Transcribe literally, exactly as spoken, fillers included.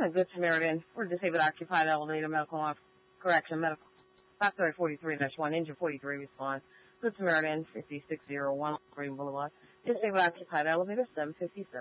Good Samaritan for disabled occupied elevator medical off correction medical five thirty forty-three dash one engine forty-three response. Good Samaritan fifty-six oh one Green Boulevard. Disabled occupied elevator seven fifty-seven.